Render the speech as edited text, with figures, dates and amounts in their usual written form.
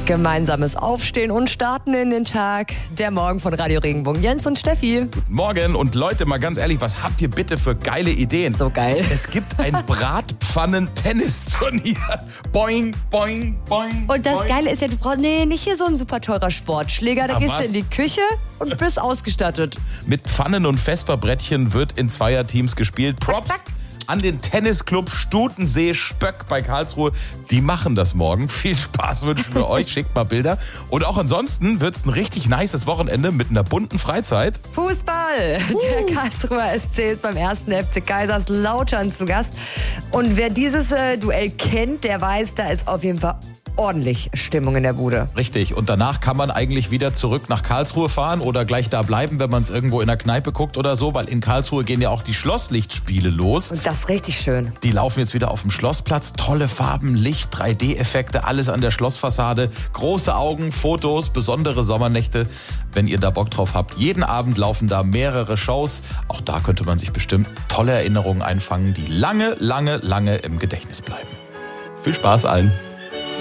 Gemeinsames Aufstehen und Starten in den Tag. Der Morgen von Radio Regenbogen. Jens und Steffi. Morgen. Und Leute, mal ganz ehrlich, was habt ihr bitte für geile Ideen? So geil. Es gibt ein Bratpfannen-Tennisturnier. Boing, boing, boing. Und das boing. Geile ist ja, du brauchst nicht hier so ein super teurer Sportschläger. Da gehst du in die Küche und bist ausgestattet. Mit Pfannen und Vesperbrettchen wird in Zweierteams gespielt. Props an den Tennisclub Stutensee Spöck bei Karlsruhe. Die machen das morgen. Viel Spaß wünschen wir euch. Schickt mal Bilder. Und auch ansonsten wird es ein richtig nices Wochenende mit einer bunten Freizeit. Fußball. Der Karlsruher SC ist beim 1. FC Kaiserslautern zu Gast. Und wer dieses Duell kennt, der weiß, da ist auf jeden Fall ordentlich Stimmung in der Bude. Richtig. Und danach kann man eigentlich wieder zurück nach Karlsruhe fahren oder gleich da bleiben, wenn man es irgendwo in der Kneipe guckt oder so, weil in Karlsruhe gehen ja auch die Schlosslichtspiele los. Und das ist richtig schön. Die laufen jetzt wieder auf dem Schlossplatz. Tolle Farben, Licht, 3D-Effekte, alles an der Schlossfassade. Große Augen, Fotos, besondere Sommernächte. Wenn ihr da Bock drauf habt, jeden Abend laufen da mehrere Shows. Auch da könnte man sich bestimmt tolle Erinnerungen einfangen, die lange, lange, lange im Gedächtnis bleiben. Viel Spaß allen.